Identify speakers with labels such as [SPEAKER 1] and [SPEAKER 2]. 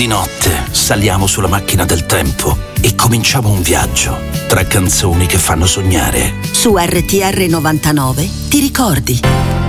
[SPEAKER 1] Di notte saliamo sulla macchina del tempo e cominciamo un viaggio tra canzoni che fanno sognare.
[SPEAKER 2] Su RTR 99 ti ricordi.